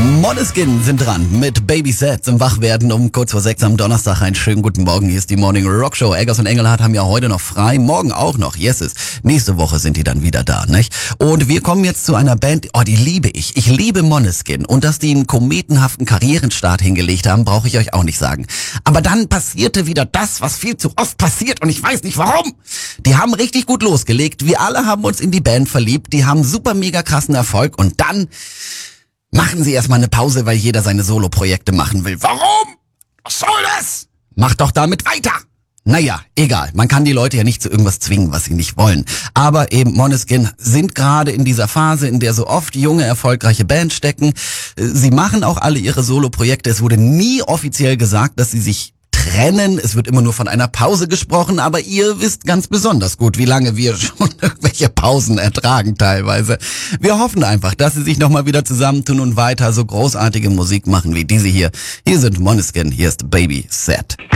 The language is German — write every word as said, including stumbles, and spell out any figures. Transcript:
Måneskin sind dran mit Baby Set zum Wachwerden um kurz vor sechs am Donnerstag. Einen schönen guten Morgen. Hier ist die Morning Rock Show. Eggers und Engelhardt haben ja heute noch frei, morgen auch noch. Yeses. Nächste Woche sind die dann wieder da, nicht? Und wir kommen jetzt zu einer Band, oh, die liebe ich. Ich liebe Måneskin. Und dass die einen kometenhaften Karrierenstart hingelegt haben, brauche ich euch auch nicht sagen. Aber dann passierte wieder das, was viel zu oft passiert und ich weiß nicht warum. Die haben richtig gut losgelegt. Wir alle haben uns in die Band verliebt. Die haben super mega krassen Erfolg und dann machen sie erstmal eine Pause, weil jeder seine Solo-Projekte machen will. Warum? Was soll das? Macht doch damit weiter. Naja, egal. Man kann die Leute ja nicht zu irgendwas zwingen, was sie nicht wollen. Aber eben Måneskin sind gerade in dieser Phase, in der so oft junge, erfolgreiche Bands stecken. Sie machen auch alle ihre Solo-Projekte. Es wurde nie offiziell gesagt, dass sie sich trennen. Es wird immer nur von einer Pause gesprochen, aber ihr wisst ganz besonders gut, wie lange wir schon irgendwelche Pausen ertragen teilweise. Wir hoffen einfach, dass sie sich nochmal wieder zusammentun und weiter so großartige Musik machen wie diese hier. Hier sind Måneskin, hier ist Baby Set.